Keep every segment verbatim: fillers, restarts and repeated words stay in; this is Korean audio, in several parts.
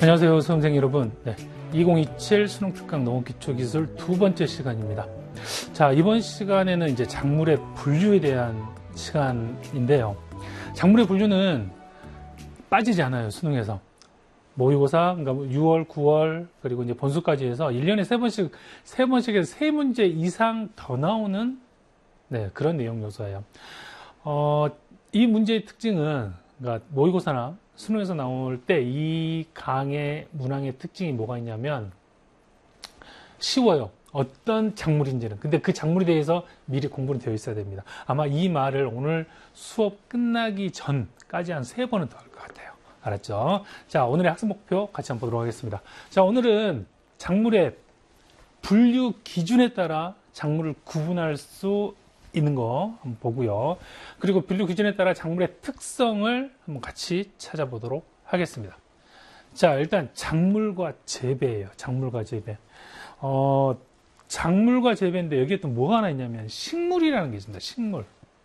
안녕하세요, 수험생 여러분. 네, 이천이십칠 수능 특강 농업 기초 기술 두 번째 시간입니다. 자, 이번 시간에는 이제 작물의 분류에 대한 시간인데요. 작물의 분류는 빠지지 않아요, 수능에서. 모의고사, 그러니까 유월, 구월, 그리고 이제 본수까지 해서 일 년에 세 번씩, 세 번씩에서 세 문제 이상 더 나오는, 네, 그런 내용 요소예요. 어, 이 문제의 특징은, 그러니까 모의고사나 수능에서 나올 때 이 강의 문항의 특징이 뭐가 있냐면 쉬워요. 어떤 작물인지는. 근데 그 작물에 대해서 미리 공부는 되어 있어야 됩니다. 아마 이 말을 오늘 수업 끝나기 전까지 한 세 번은 더 할 것 같아요. 알았죠? 자, 오늘의 학습 목표 같이 한번 보도록 하겠습니다. 자, 오늘은 작물의 분류 기준에 따라 작물을 구분할 수 있는 거 한번 보고요. 그리고 분류 기준에 따라 작물의 특성을 한번 같이 찾아보도록 하겠습니다. 자, 일단 작물과 재배예요. 작물과 재배. 어, 작물과 재배인데 여기에 또 뭐가 하나 있냐면 식물이라는 게 있습니다. 식물.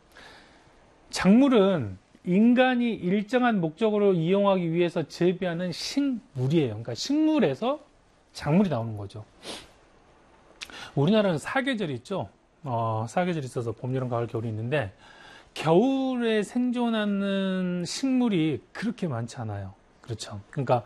작물은 인간이 일정한 목적으로 이용하기 위해서 재배하는 식물이에요. 그러니까 식물에서 작물이 나오는 거죠. 우리나라는 사계절이 있죠. 어, 사계절이 있어서 봄, 여름, 가을, 겨울이 있는데 겨울에 생존하는 식물이 그렇게 많지 않아요. 그렇죠. 그러니까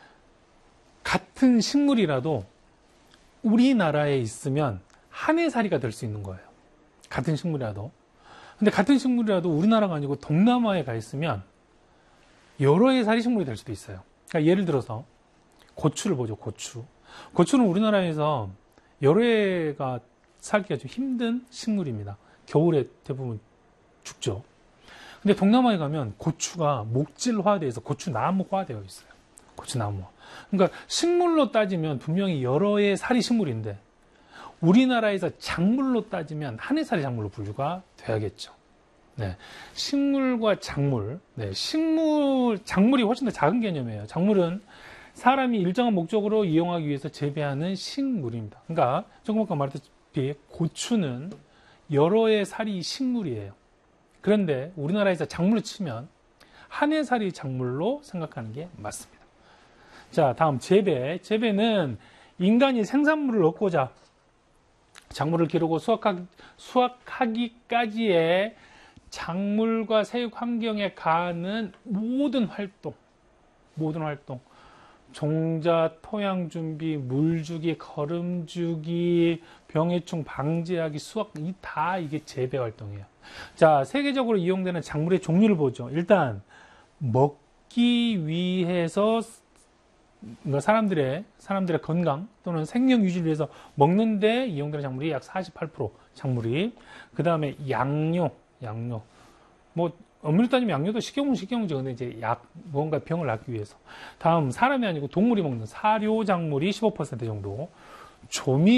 같은 식물이라도 우리나라에 있으면 한 해살이가 될 수 있는 거예요. 같은 식물이라도. 근데 같은 식물이라도 우리나라가 아니고 동남아에 가 있으면 여러 해살이 식물이 될 수도 있어요. 그러니까 예를 들어서 고추를 보죠. 고추. 고추는 우리나라에서 여러 해가 살기가 좀 힘든 식물입니다. 겨울에 대부분 죽죠. 근데 동남아에 가면 고추가 목질화돼서 고추나무화되어 있어요. 고추나무. 그러니까 식물로 따지면 분명히 여러 해 살이 식물인데 우리나라에서 작물로 따지면 한 해 살이 작물로 분류가 돼야겠죠. 네. 식물과 작물. 네. 식물, 작물이 훨씬 더 작은 개념이에요. 작물은 사람이 일정한 목적으로 이용하기 위해서 재배하는 식물입니다. 그러니까 조금 아까 말했듯이 고추는 여러 해 살이 식물이에요. 그런데 우리나라에서 작물을 치면 한 해 살이 작물로 생각하는 게 맞습니다. 자, 다음 재배. 재배는 인간이 생산물을 얻고자 작물을 기르고 수확하기, 수확하기까지의 작물과 생육 환경에 가하는 모든 활동, 모든 활동. 종자, 토양 준비, 물 주기, 거름 주기, 병해충 방지하기, 수확, 이 다 이게 재배 활동이에요. 자, 세계적으로 이용되는 작물의 종류를 보죠. 일단 먹기 위해서 사람들의 사람들의 건강 또는 생명 유지를 위해서 먹는데 이용되는 작물이 약 사십팔 퍼센트 작물이. 그 다음에 양료, 양료. 뭐 엄밀히 따지면 양료도 식용은 식용이죠. 근데 이제 약, 뭔가 병을 낫기 위해서. 다음, 사람이 아니고 동물이 먹는 사료 작물이 십오 퍼센트 정도. 조미